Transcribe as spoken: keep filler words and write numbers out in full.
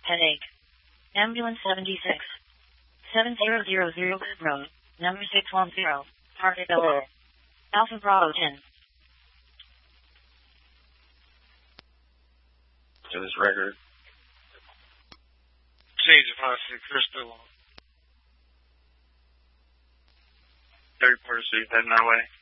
Headache. Ambulance seventy-six. seven zero zero zero Road. Number six one zero. Target Bel Alpha Bravo ten. To this record. Change if I see Crystal. thirty-fourth Street, heading our way.